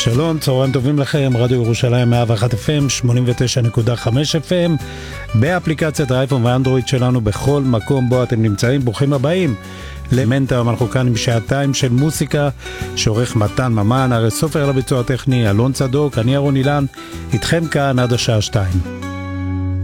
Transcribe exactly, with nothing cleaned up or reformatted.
שלום, צהריים טובים לכם, רדיו ירושלים מאה ואחת אף אם, שמונים ותשע נקודה חמש אף אם, באפליקציית האייפון ואנדרואיד שלנו בכל מקום בו אתם נמצאים. ברוכים הבאים למנטה. היום אנחנו כאן עם שעתיים של מוסיקה שעורך מתן ממן, הרי סופר לביצוע הטכני אלון צדוק, אני אהרון אילן, איתכם כאן עד השעה שתיים.